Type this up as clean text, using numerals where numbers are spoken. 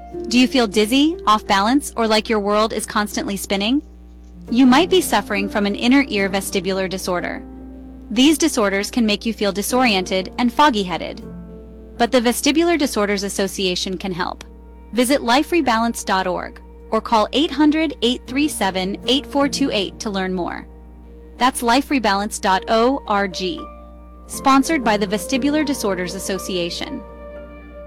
Do you feel dizzy, off balance, or like your world is constantly spinning? You might be suffering from an inner ear vestibular disorder. These disorders can make you feel disoriented and foggy-headed. But the Vestibular Disorders Association can help. Visit liferebalance.org or call 800-837-8428 to learn more. That's liferebalance.org. Sponsored by the Vestibular Disorders Association.